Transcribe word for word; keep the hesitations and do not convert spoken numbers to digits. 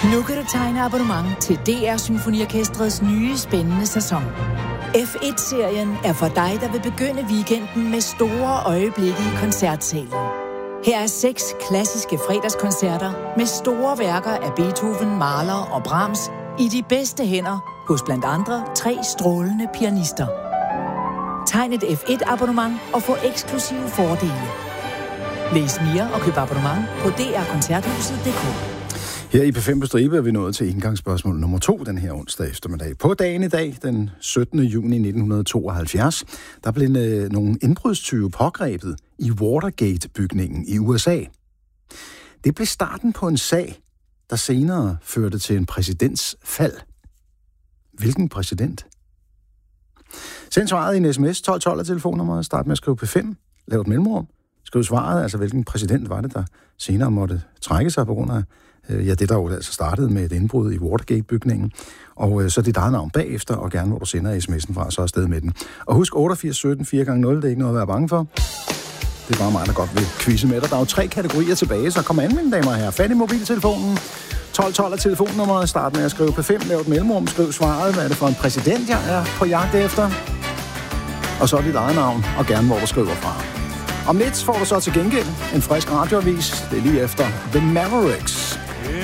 Nu kan du tegne abonnement til D R Symfoniorkestrets nye spændende sæson. F et-serien er for dig, der vil begynde weekenden med store øjeblikke i koncertsalen. Her er seks klassiske fredagskoncerter med store værker af Beethoven, Mahler og Brahms i de bedste hænder hos blandt andre tre strålende pianister. Tegn et F et-abonnement og få eksklusive fordele. Læs mere og køb abonnement på d r koncerthuset punktum d k. Her i P fem på stribe er vi nået til indgangsspørgsmål nummer to den her onsdag eftermiddag. På dagen i dag, den syttende juni nitten tooghalvfjerds, der blev øh, nogle indbrudstyve pågrebet i Watergate-bygningen i U S A. Det blev starten på en sag, der senere førte til en præsidents fald. Hvilken præsident? Send svaret i en sms, tolv tolv af telefonnummeret, start med at skrive P fem, lav et mellemrum, skriv svaret, altså hvilken præsident var det, der senere måtte trække sig på grund af ja, det der jo altså startede med et indbrud i Watergate-bygningen, og øh, så dit eget navn bagefter, og gerne hvor du sender sms'en fra, så er afsted med den. Og husk otteogfirs sytten fire gange nul, det er ikke noget at være bange for. Det er bare mig, der godt vil quizze med dig. Der er jo tre kategorier tilbage, så kom an, mine damer og herrer. Fat i mobiltelefonen. tolv tolv er telefonnummeret. Start med at skrive P fem, lav et mellemrum, skriv svaret. Hvad er det for en præsident, jeg er på jagt efter? Og så dit eget navn, og gerne hvor du skriver fra. Om lidt får du så til gengæld en frisk radioavis. Det er lige efter The Mavericks.